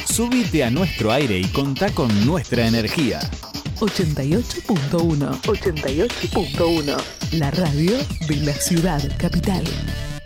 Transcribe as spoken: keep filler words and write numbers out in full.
Subite a nuestro aire y contá con nuestra energía. ochenta y ocho punto uno. ochenta y ocho punto uno. La radio de la ciudad capital.